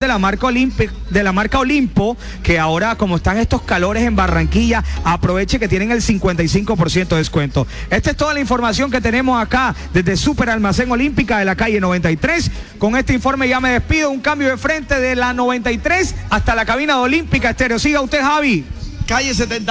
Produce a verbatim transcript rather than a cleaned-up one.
de la marca Olimpo, de la marca Olimpo, que ahora como están estos calores en Barranquilla, aproveche que tienen el cincuenta y cinco por ciento de descuento. Esta es toda la información que tenemos acá desde Super Almacén Olímpica de la calle noventa y tres. Con este informe ya me despido, un cambio de frente de la noventa y tres hasta la cabina de Olímpica Estéreo. Siga usted, Javi. Calle setenta.